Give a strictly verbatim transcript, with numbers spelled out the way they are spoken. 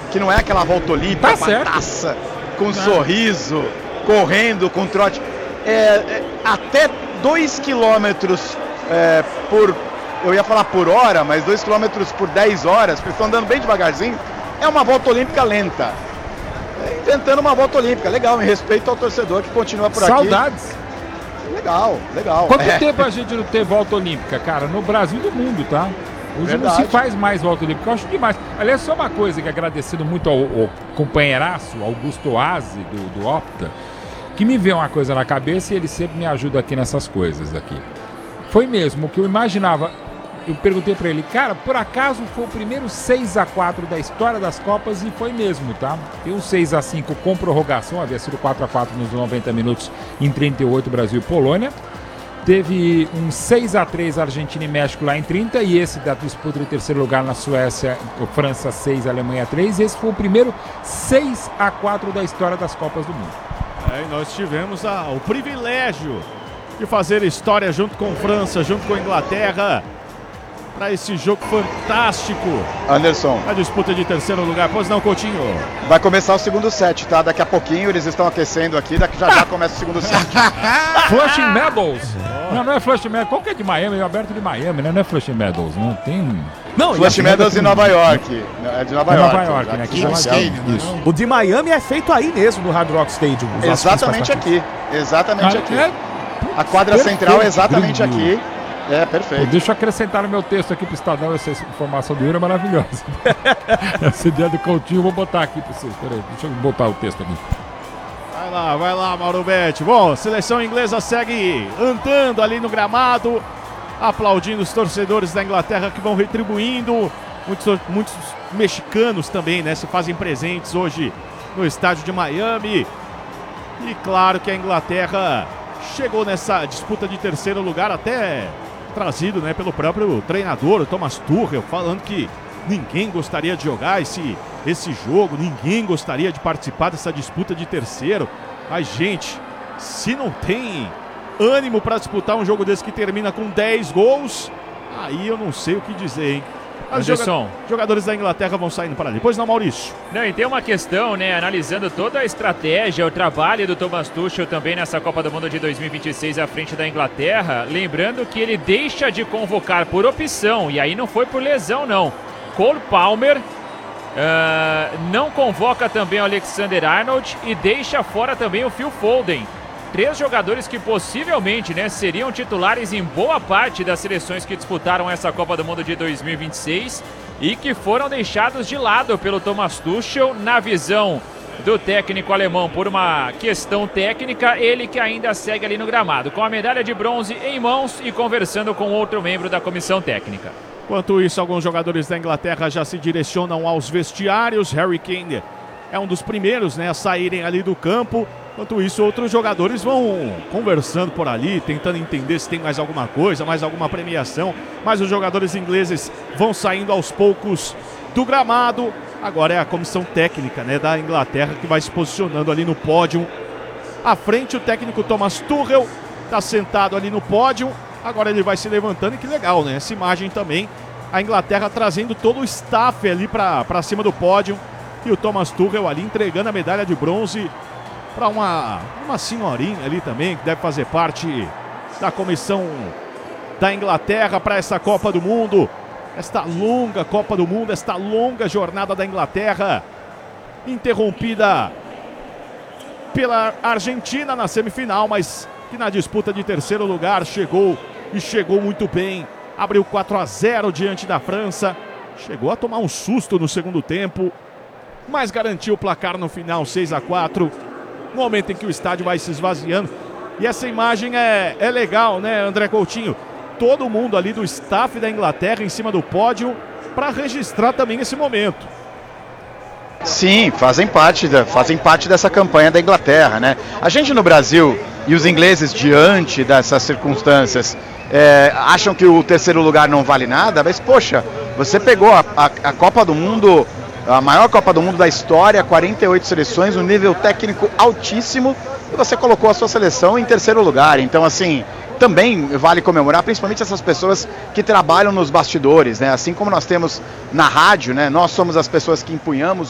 que não é aquela volta olímpica, Tá com a certo. taça, com um sorriso, correndo, com trote. É, é, até dois quilômetros é, por, eu ia falar por hora, mas dois quilômetros por dez horas, porque estão andando bem devagarzinho, é uma volta olímpica lenta. É, inventando uma volta olímpica, legal, em respeito ao torcedor que continua por aqui. Saudades. Legal, legal. Quanto é. tempo a gente não tem volta olímpica, cara? No Brasil e no mundo, tá? Hoje Verdade. não se faz mais volta olímpica, eu acho demais. Aliás, só uma coisa que agradecendo muito ao, ao companheiraço, Augusto Oasi, do, do Opta, que me vê uma coisa na cabeça e ele sempre me ajuda aqui nessas coisas aqui. Foi mesmo o que eu imaginava. Eu perguntei pra ele, cara, por acaso foi o primeiro seis a quatro da história das Copas? E foi mesmo, tá? Tem um seis a cinco com prorrogação, havia sido quatro a quatro nos noventa minutos em trinta e oito, Brasil e Polônia. Teve um seis a três Argentina e México lá em trinta, e esse da disputa de terceiro lugar na Suécia, França seis, Alemanha três. Esse foi o primeiro seis a quatro da história das Copas do Mundo. É, e nós tivemos a, o privilégio de fazer história junto com França, junto com Inglaterra, para esse jogo fantástico. Anderson. A disputa de terceiro lugar. Pois não, Coutinho? Vai começar o segundo set, tá? Daqui a pouquinho eles estão aquecendo aqui, daqui já já começa o segundo set. Flushing Meadows. Não, não é Flushing Meadows. Qual que é de Miami? É aberto de Miami, né? Não é Flushing Meadows, não tem... Não, Flushing Meadows em Nova York. É de Nova É York. Nova York, né? Aqui Que já- chama- Isso. o de Miami é feito aí mesmo, no Hard Rock Stadium. os Exatamente assuntos aqui. Exatamente Ah, aqui. é? A quadra Perfeito, central é exatamente brilho. aqui. É, Pô, perfeito. deixa eu acrescentar no meu texto aqui pro Estadão, essa informação do Yuri é maravilhosa. Essa ideia do Coutinho eu vou botar aqui pra vocês. Peraí, deixa eu botar o texto aqui. Vai lá, vai lá, Mauro Betti. Bom, a seleção inglesa segue andando ali no gramado, aplaudindo os torcedores da Inglaterra que vão retribuindo. Muitos, muitos mexicanos também, né, se fazem presentes hoje no estádio de Miami. E claro que a Inglaterra chegou nessa disputa de terceiro lugar, até trazido, né, pelo próprio treinador, o Thomas Tuchel, falando que ninguém gostaria de jogar esse, esse jogo, ninguém gostaria de participar dessa disputa de terceiro. Mas, gente, se não tem ânimo para disputar um jogo desse que termina com dez gols, aí eu não sei o que dizer, hein? Os Anderson. joga- jogadores da Inglaterra vão saindo para ali. Pois não, Maurício? Não, e tem uma questão, né, analisando toda a estratégia, o trabalho do Thomas Tuchel também nessa Copa do Mundo de dois mil e vinte e seis à frente da Inglaterra, lembrando que ele deixa de convocar por opção, e aí não foi por lesão não, Cole Palmer, uh, não convoca também o Alexander-Arnold e deixa fora também o Phil Foden. Três jogadores que possivelmente, né, seriam titulares em boa parte das seleções que disputaram essa Copa do Mundo de dois mil e vinte e seis e que foram deixados de lado pelo Thomas Tuchel na visão do técnico alemão por uma questão técnica, ele que ainda segue ali no gramado, com a medalha de bronze em mãos e conversando com outro membro da comissão técnica. Enquanto isso, alguns jogadores da Inglaterra já se direcionam aos vestiários. Harry Kane é um dos primeiros, né, a saírem ali do campo. Enquanto isso, outros jogadores vão conversando por ali, tentando entender se tem mais alguma coisa, mais alguma premiação. Mas os jogadores ingleses vão saindo aos poucos do gramado. Agora é a comissão técnica, né, da Inglaterra que vai se posicionando ali no pódio. À frente, o técnico Thomas Tuchel está sentado ali no pódio. Agora ele vai se levantando e que legal, né? Essa imagem também. A Inglaterra trazendo todo o staff ali para cima do pódio. E o Thomas Tuchel ali entregando a medalha de bronze para uma, uma senhorinha ali também, que deve fazer parte da comissão da Inglaterra para essa Copa do Mundo. Esta longa Copa do Mundo, esta longa jornada da Inglaterra, interrompida pela Argentina na semifinal, mas que na disputa de terceiro lugar chegou e chegou muito bem. Abriu quatro a zero diante da França, chegou a tomar um susto no segundo tempo, mas garantiu o placar no final, seis a quatro. No momento em que o estádio vai se esvaziando. E essa imagem é, é legal, né, André Coutinho? Todo mundo ali do staff da Inglaterra em cima do pódio para registrar também esse momento. Sim, fazem parte, da, fazem parte dessa campanha da Inglaterra, né? A gente no Brasil e os ingleses, diante dessas circunstâncias, é, acham que o terceiro lugar não vale nada, mas, poxa, você pegou a, a, a Copa do Mundo, a maior Copa do Mundo da história, quarenta e oito seleções, um nível técnico altíssimo, e você colocou a sua seleção em terceiro lugar. Então, assim, também vale comemorar, principalmente essas pessoas que trabalham nos bastidores, né? Assim como nós temos na rádio, né? Nós somos as pessoas que empunhamos